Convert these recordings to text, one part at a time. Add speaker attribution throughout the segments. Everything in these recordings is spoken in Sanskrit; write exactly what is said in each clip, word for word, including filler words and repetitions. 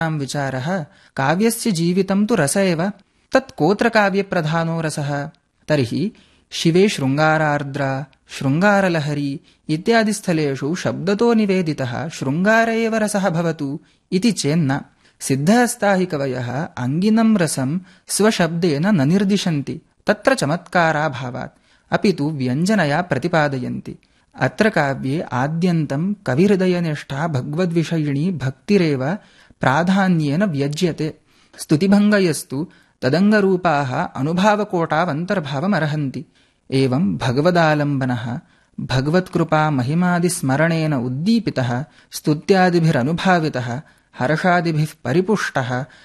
Speaker 1: विचारः काव्यस्य जीवितं तु रस एव तत् कोत्र काव्यप्रधानो रसः तर्हि शिवे शृङ्गारार्द्रा शृङ्गारलहरी इत्यादि स्थलेषु शब्दतो निवेदितः शृङ्गार एव रसः भवतु इति चेन्न सिद्धहस्ता हि कवयः अङ्गिनं रसं स्वशब्देन न निर्दिशन्ति तत्र चमत्काराभावात् अपि तु व्यञ्जनया प्रतिपादयन्ति अत्र काव्ये आद्यन्तं कविहृदयनिष्ठा भगवद्विषयिणी भक्तिरेव प्राधान्येन व्यज्यते स्तुतिभङ्गयस्तु तदङ्गरूपाः अनुभावकोटावन्तर्भावमर्हन्ति एवं भगवदालम्बनः भगवत्कृपा महिमादिस्मरणेन उद्दीपितः स्तुत्यादिभिरनुभावितः हर्षादिभिः परिपुष्टः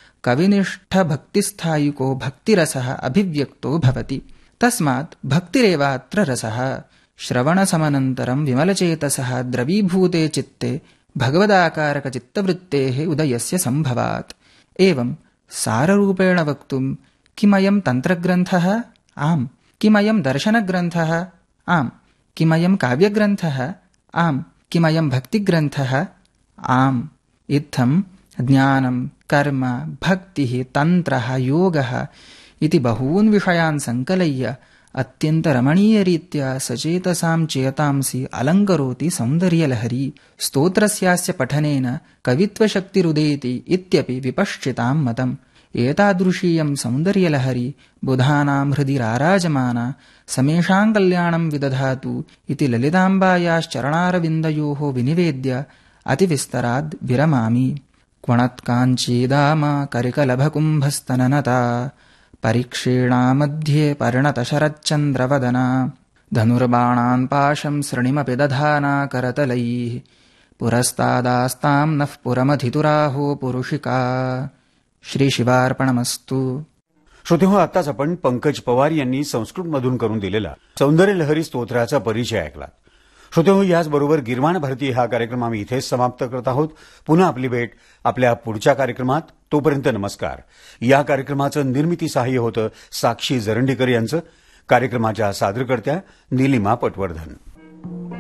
Speaker 1: कविनिष्ठभक्तिस्थायिको भक्तिरसः अभिव्यक्तो भवति तस्मात् भक्तिरेवात्र रसः श्रवणसमनन्तरं विमलचेतसः द्रवीभूते चित्ते भगवदाकारकचित्तवृत्तेः उदयस्य सम्भवात् एवं साररूपेण वक्तुं किमयं तन्त्रग्रन्थः आम् किमयं दर्शनग्रन्थः आम् किमयं काव्यग्रन्थः आम् किमयं भक्तिग्रन्थः आम् इत्थं ज्ञानं कर्म भक्तिः तन्त्रः योगः इति बहून् विषयान् सङ्कलय्य अत्यन्तरमणीयरीत्या सचेतसां चेतांसि अलङ्करोति सौन्दर्यलहरी स्तोत्रस्यास्य पठनेन कवित्वशक्तिरुदेति इत्यपि विपश्चितां मतम् एतादृशीयं सौन्दर्यलहरी बुधानां हृदि राराजमाना समेषां कल्याणं विदधातु इति ललिताम्बायाश्चरणारविन्दयोः विनिवेद्य अतिविस्तराद् विरमामि क्वणत्काञ्चीदाम करिकलभकुम्भस्तननता परिक्षीणा मध्ये परिणतशरच्चन्द्रवदना धनुर्बाणान् पाशं सृणिमपि दधाना करतलैः पुरस्तादास्तां नः पुरमधितुराहो पुरुषिका श्री शिवार्पणमस्तु.
Speaker 2: श्रोतेहो, आत्ताच आपण पंकज पवार यांनी संस्कृतमधून करून दिलेला सौंदर्यलहरी स्तोत्राचा परिचय ऐकला. श्रोतेहो, याचबरोबर गिरवाण भारती हा कार्यक्रम आम्ही इथेच समाप्त करत आहोत. पुन्हा आपली भेट आपल्या पुढच्या कार्यक्रमात. तोपर्यंत नमस्कार. या कार्यक्रमाचं निर्मिती सहाय्य होतं साक्षी जरंडीकर यांचं. कार्यक्रमाच्या सादरकर्त्या नीलिमा पटवर्धन.